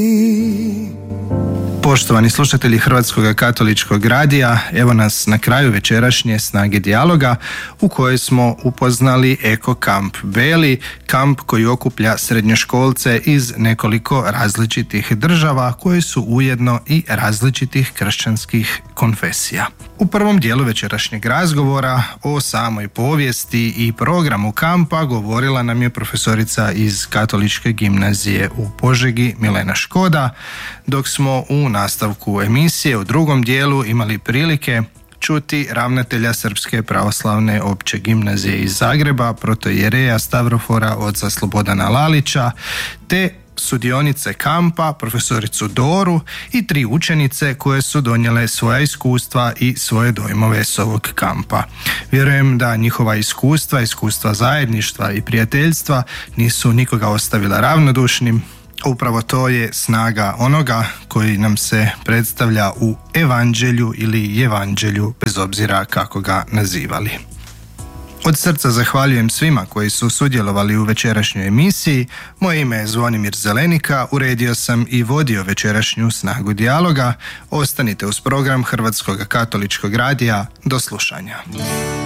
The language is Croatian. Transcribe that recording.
Poštovani slušatelji Hrvatskog katoličkog radija, evo nas na kraju večerašnje Snage dijaloga u kojoj smo upoznali Eko kamp Beli, kamp koji okuplja srednjoškolce iz nekoliko različitih država koje su ujedno i različitih kršćanskih konfesija. U prvom dijelu večerašnjeg razgovora o samoj povijesti i programu kampa govorila nam je profesorica iz Katoličke gimnazije u Požegi Milena Škoda, dok smo u nastavku emisije u drugom dijelu imali prilike čuti ravnatelja Srpske pravoslavne opće gimnazije iz Zagreba, protoijereja Stavrofora oca Slobodana Lalića, te sudionice kampa, profesoricu Doru i 3 učenice koje su donijele svoja iskustva i svoje dojmove s ovog kampa. Vjerujem da njihova iskustva zajedništva i prijateljstva nisu nikoga ostavila ravnodušnim. Upravo to je snaga onoga koji nam se predstavlja u evanđelju ili evanđelju, bez obzira kako ga nazivali. Od srca zahvaljujem svima koji su sudjelovali u večerašnjoj emisiji. Moje ime je Zvonimir Zelenika, uredio sam i vodio večerašnju Snagu dijaloga. Ostanite uz program Hrvatskog katoličkog radija. Do slušanja.